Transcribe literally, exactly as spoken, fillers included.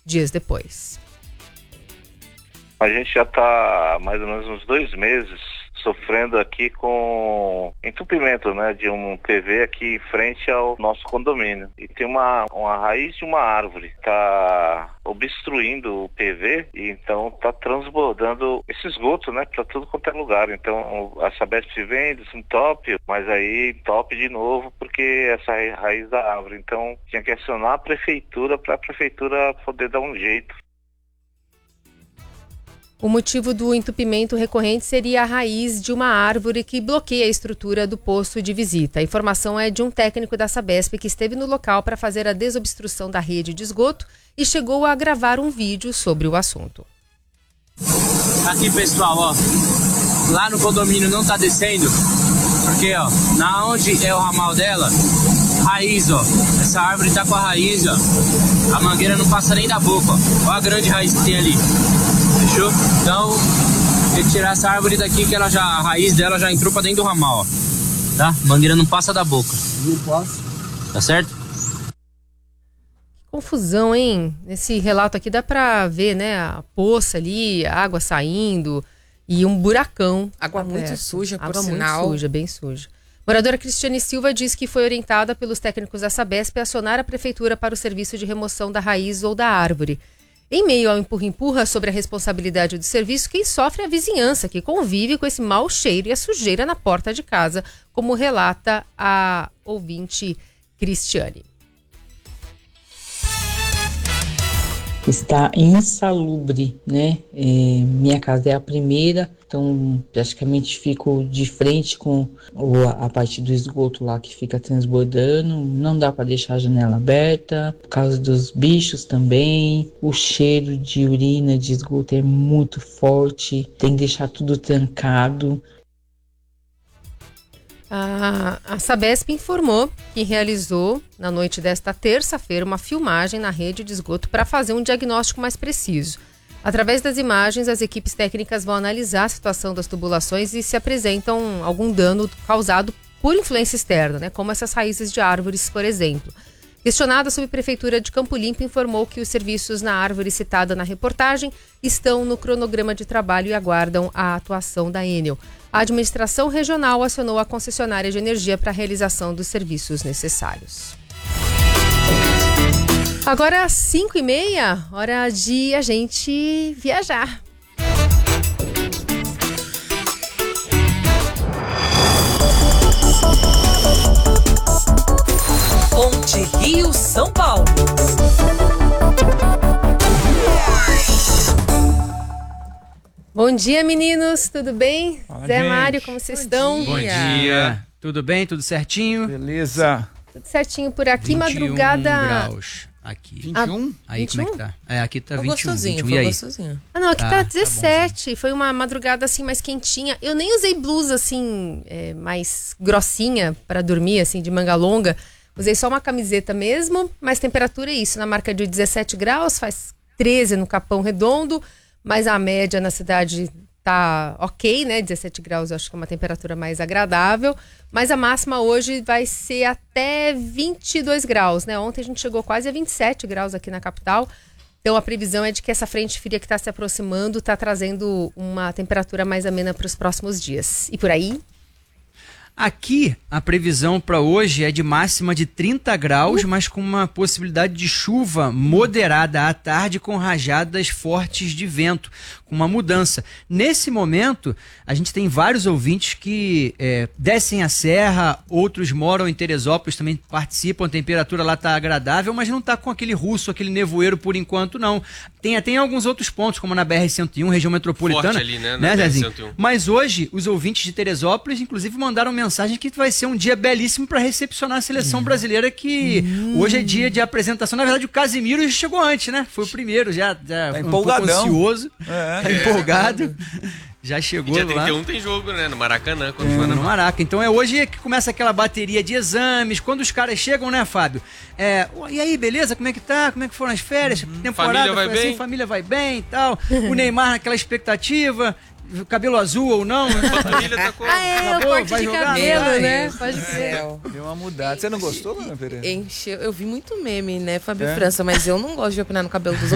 dias depois. A gente já está mais ou menos uns dois meses sofrendo aqui com entupimento, né, de um P V aqui em frente ao nosso condomínio. E tem uma, uma raiz de uma árvore que está obstruindo o P V e então está transbordando esse esgoto, né, para tudo quanto é lugar. Então a Sabesp vem, desentope, mas aí entope de novo porque essa raiz da árvore. Então tinha que acionar a prefeitura para a prefeitura poder dar um jeito. O motivo do entupimento recorrente seria a raiz de uma árvore que bloqueia a estrutura do posto de visita. A informação é de um técnico da Sabesp que esteve no local para fazer a desobstrução da rede de esgoto e chegou a gravar um vídeo sobre o assunto. Aqui, pessoal, ó, lá no condomínio não tá descendo, porque, ó, na onde é o ramal dela, raiz, ó, essa árvore tá com a raiz, ó, a mangueira não passa nem da boca, ó, olha a grande raiz que tem ali. Fechou? Então, tem que tirar essa árvore daqui que ela já, a raiz dela já entrou pra dentro do ramal, ó. Tá? A mangueira não passa da boca. Não passa. Tá certo? Confusão, hein? Nesse relato aqui dá pra ver, né? A poça ali, a água saindo e um buracão. Água muito suja, por água sinal. muito suja, bem suja. Moradora Cristiane Silva diz que foi orientada pelos técnicos da Sabesp a acionar a prefeitura para o serviço de remoção da raiz ou da árvore. Em meio ao empurra-empurra sobre a responsabilidade do serviço, quem sofre é a vizinhança, que convive com esse mau cheiro e a sujeira na porta de casa, como relata a ouvinte Cristiane. Está insalubre, né? É, minha casa é a primeira, então praticamente fico de frente com o, a parte do esgoto lá que fica transbordando. Não dá para deixar a janela aberta, por causa dos bichos também. O cheiro de urina, de esgoto é muito forte, tem que deixar tudo trancado. A, a Sabesp informou que realizou, na noite desta terça-feira, uma filmagem na rede de esgoto para fazer um diagnóstico mais preciso. Através das imagens, as equipes técnicas vão analisar a situação das tubulações e se apresentam algum dano causado por influência externa, né, como essas raízes de árvores, por exemplo. Questionada, a subprefeitura de Campo Limpo informou que os serviços na árvore citada na reportagem estão no cronograma de trabalho e aguardam a atuação da Enel. A administração regional acionou a concessionária de energia para a realização dos serviços necessários. Agora às cinco e meia, hora de a gente viajar. Ponte Rio São Paulo. Bom dia, meninos, tudo bem? Fala, Zé gente. Mário, como vocês Bom estão? dia. Bom dia. Tudo bem? Tudo certinho? Beleza. Tudo certinho por aqui, vinte e um madrugada. graus aqui. vinte e um? Aí vinte e um? como é que tá? É, aqui tá Foi vinte e um. gostosinho, vinte e um. foi E aí? gostosinho. Ah, não, aqui Tá, tá tá dezessete. Foi uma madrugada assim mais quentinha. Eu nem usei blusa assim, é, mais grossinha para dormir, assim, de manga longa. Usei só uma camiseta mesmo, mas temperatura é isso, na marca de dezessete graus, faz treze no Capão Redondo, mas a média na cidade tá ok, né? dezessete graus, eu acho que é uma temperatura mais agradável, mas a máxima hoje vai ser até vinte e dois graus, né? Ontem a gente chegou quase a vinte e sete graus aqui na capital, então a previsão é de que essa frente fria que está se aproximando está trazendo uma temperatura mais amena para os próximos dias. E por aí? Aqui, a previsão para hoje é de máxima de trinta graus, uh. mas com uma possibilidade de chuva moderada à tarde com rajadas fortes de vento, com uma mudança. Nesse momento, a gente tem vários ouvintes que é, descem a serra, outros moram em Teresópolis, também participam, a temperatura lá está agradável, mas não está com aquele russo, aquele nevoeiro por enquanto, não. Tem, tem alguns outros pontos, como na B R cento e um, região metropolitana. Forte ali, né? Na né, Zezinho? B R cento e um. Mas hoje, os ouvintes de Teresópolis, inclusive, mandaram mensagem mensagem que vai ser um dia belíssimo para recepcionar a seleção brasileira, que hum. hoje é dia de apresentação. Na verdade, o Casimiro já chegou antes, né? Foi o primeiro, já, já tá um pouco ansioso, é. tá empolgado. Já chegou lá. Dia trinta e um tem jogo, né? No Maracanã. Quando é, for no Maraca. Então é hoje que começa aquela bateria de exames. Quando os caras chegam, né, Fábio? É, e aí, beleza? Como é que tá? Como é que foram as férias? Uhum. Temporada família vai foi bem. Assim, família vai bem e tal. O Neymar naquela expectativa. Cabelo azul ou não? A família tá com... Ah, é, Acabou, o corte vai de jogar? cabelo, Meu né? Deus Pode do ser. céu. Deu uma mudada. Você não gostou, Ana Pereira? Encheu. Eu vi muito meme, né, Fábio É? França, mas eu não gosto de opinar no cabelo dos